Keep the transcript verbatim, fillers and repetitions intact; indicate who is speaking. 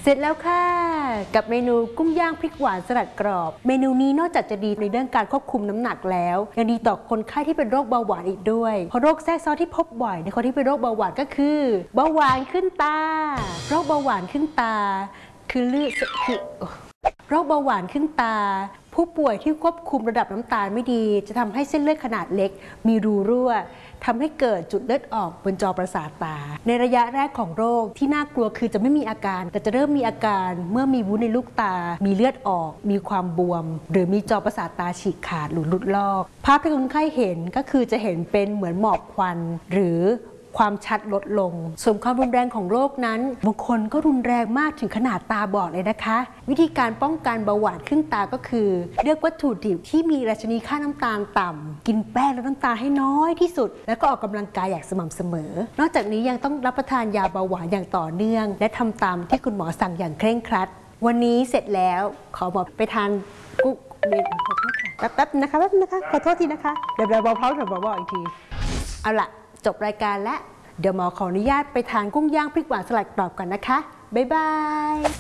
Speaker 1: เสร็จแล้วค่ะกับเมนูกุ้งย่างพริกหวานสลัดกรอบเมนูนี้นอกจากจะดีในเรื่องการควบคุมน้ำหนักแล้วยังดีต่อคนไข้ที่เป็นโรคเบาหวานอีกด้วยเพราะโรคแทรกซ้อนที่พบบ่อยในคนที่เป็นโรคเบาหวานก็คือเบาหวานขึ้นตาโรคเบาหวานขึ้นตาคือเลือดคือโรคเบาหวานขึ้นตาผู้ป่วยที่ควบคุมระดับน้ำตาลไม่ดีจะทำให้เส้นเลือดขนาดเล็กมีรูรั่วทำให้เกิดจุดเลือดออกบนจอประสาทตาในระยะแรกของโรคที่น่ากลัวคือจะไม่มีอาการแต่จะเริ่มมีอาการเมื่อมีวุ้นในลูกตามีเลือดออกมีความบวมหรือมีจอประสาทตาฉีกขาดหรือหลุดลอกภาพที่คนไข้เห็นก็คือจะเห็นเป็นเหมือนหมอกควันหรือความชัดลดลงส่วนความรุนแรงของโรคนั้นบางคนก็รุนแรงมากถึงขนาดตาบอดเลยนะคะวิธีการป้องกันเบาหวานขึ้นตาก็คือเลือกวัตถุดิบที่มีดัชนีค่าน้ำตาลต่ำกินแป้งและน้ำตาลให้น้อยที่สุดแล้วก็ออกกำลังกายอย่างสม่ำเสมอนอกจากนี้ยังต้องรับประทานยาเบาหวานอย่างต่อเนื่องและทำตามที่คุณหมอสั่งอย่างเคร่งครัดวันนี้เสร็จแล้วขอบอกไปทานกุ๊กเบนขอโทษค่ะแป๊บๆนะคะแป๊บนะคะขอโทษทีนะคะเดี๋ยวเราเบาๆเดี๋ยวบอกอีกทีเอาล่ะจบรายการและเดี๋ยวหมอขออนุญาตไปทานกุ้งย่างพริกหวานสลัดกรอบก่อนนะคะบ๊ายบาย